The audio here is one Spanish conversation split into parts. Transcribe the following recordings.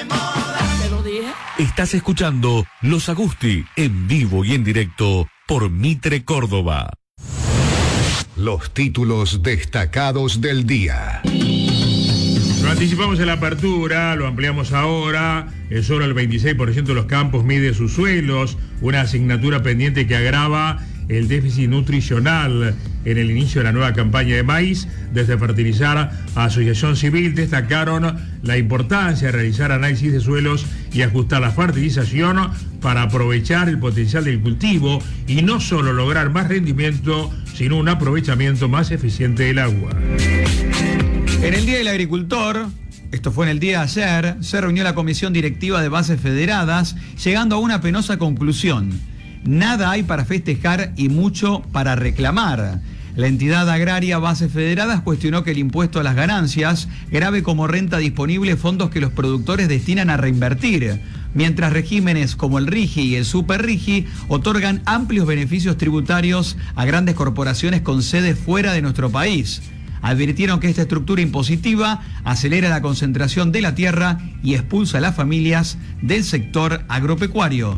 Te lo dije. Estás escuchando Los Agusti en vivo y en directo por Mitre Córdoba. Los títulos destacados del día. Lo anticipamos en la apertura, lo ampliamos ahora. Solo el 26% de los campos mide sus suelos, una asignatura pendiente que agrava el déficit nutricional. En el inicio de la nueva campaña de maíz, desde Fertilizar a Asociación Civil destacaron la importancia de realizar análisis de suelos y ajustar la fertilización para aprovechar el potencial del cultivo y no solo lograr más rendimiento, sino un aprovechamiento más eficiente del agua. En el Día del Agricultor, esto fue en el día de ayer, se reunió la Comisión Directiva de Bases Federadas, llegando a una penosa conclusión. Nada hay para festejar y mucho para reclamar. La entidad agraria Bases Federadas cuestionó que el impuesto a las ganancias grave como renta disponible fondos que los productores destinan a reinvertir, mientras regímenes como el RIGI y el Super RIGI otorgan amplios beneficios tributarios a grandes corporaciones con sede fuera de nuestro país. Advirtieron que esta estructura impositiva acelera la concentración de la tierra y expulsa a las familias del sector agropecuario.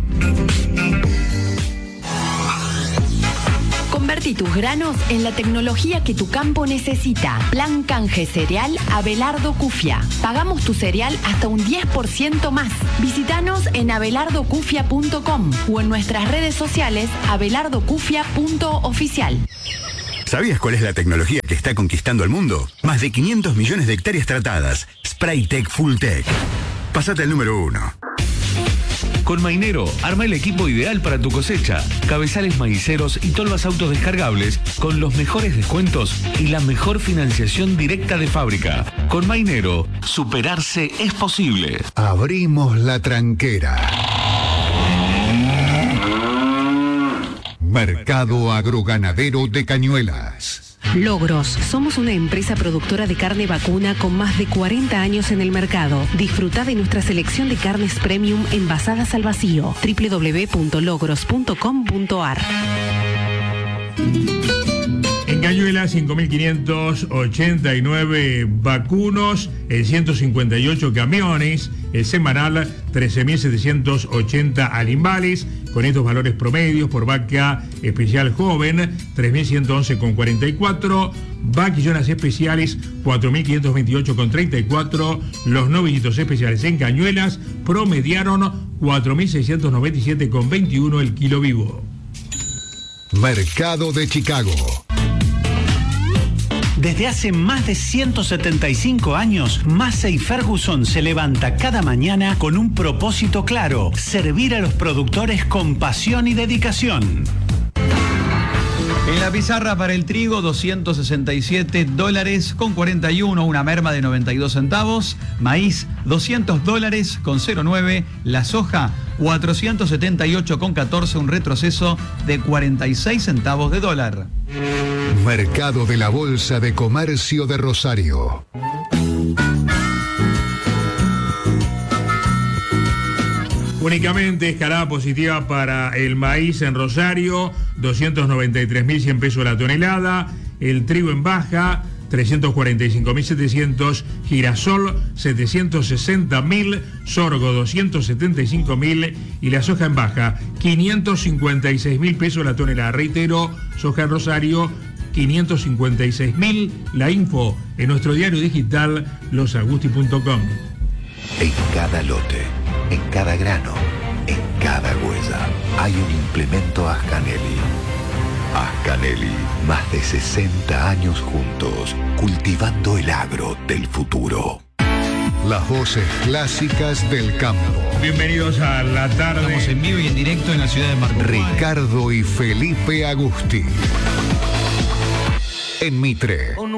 Convertí tus granos en la tecnología que tu campo necesita. Plan Canje Cereal Abelardo Cufia. Pagamos tu cereal hasta un 10% más. Visítanos en abelardocufia.com o en nuestras redes sociales abelardocufia.oficial. ¿Sabías cuál es la tecnología que está conquistando el mundo? Más de 500 millones de hectáreas tratadas. Spraytec Fulltech. Pasate al número 1. Con Mainero, arma el equipo ideal para tu cosecha. Cabezales maiceros y tolvas autodescargables con los mejores descuentos y la mejor financiación directa de fábrica. Con Mainero, superarse es posible. Abrimos la tranquera. Mercado Agroganadero de Cañuelas. Logros. Somos una empresa productora de carne vacuna con más de 40 años en el mercado. Disfruta de nuestra selección de carnes premium envasadas al vacío. www.logros.com.ar. En Cañuelas, 5.589 vacunos, el 158 camiones, el semanal 13.780 animales. Con estos valores promedios por vaca especial joven, 3.111,44, vaquillonas especiales, 4.528,34, los novillitos especiales en Cañuelas promediaron 4.697,21 el kilo vivo. Mercado de Chicago. Desde hace más de 175 años, Massey Ferguson se levanta cada mañana con un propósito claro: servir a los productores con pasión y dedicación. En la pizarra para el trigo, $267,41, una merma de 92 centavos. Maíz, $200,09. La soja, $478,14, un retroceso de 46 centavos de dólar. Mercado de la Bolsa de Comercio de Rosario. Únicamente escalada positiva para el maíz en Rosario, 293.100 pesos la tonelada. El trigo en baja, 345.700, girasol 760.000, sorgo 275.000 y la soja en baja 556.000 pesos la tonelada. Reitero, soja en Rosario 556.000. La info en nuestro diario digital losagusti.com. En cada lote, en cada grano, en cada huella hay un implemento Ascanelli. Ascanelli, más de 60 años juntos, cultivando el agro del futuro. Las voces clásicas del campo. Bienvenidos a la tarde. Estamos en vivo y en directo en la ciudad de Marco. Ricardo y Felipe Agusti. En Mitre.